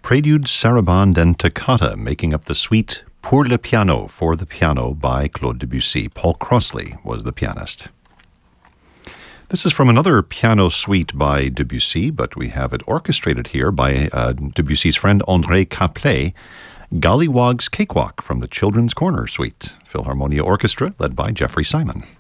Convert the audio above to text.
Prélude, Sarabande, and Toccata, making up the suite Pour le piano, for the piano, by Claude Debussy. Paul Crossley was the pianist. This is from another piano suite by Debussy, but we have it orchestrated here by Debussy's friend André Caplet, Golliwogg's Cakewalk from the Children's Corner Suite, Philharmonia Orchestra, led by Jeffrey Simon.